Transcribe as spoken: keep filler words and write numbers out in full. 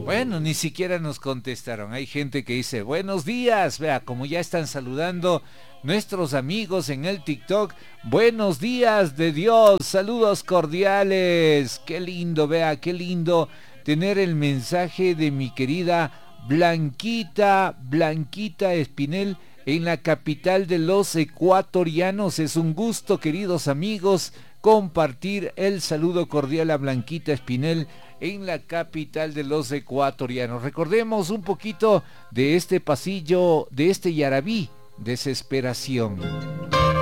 Bueno, ni siquiera nos contestaron. Hay gente que dice, buenos días. Vea, como ya están saludando nuestros amigos en el TikTok. Buenos días de Dios. Saludos cordiales. Qué lindo, vea, qué lindo tener el mensaje de mi querida Blanquita, Blanquita Espinel en la capital de los ecuatorianos. Es un gusto, queridos amigos, compartir el saludo cordial a Blanquita Espinel en la capital de los ecuatorianos. Recordemos un poquito de este pasillo, de este Yarabí, desesperación.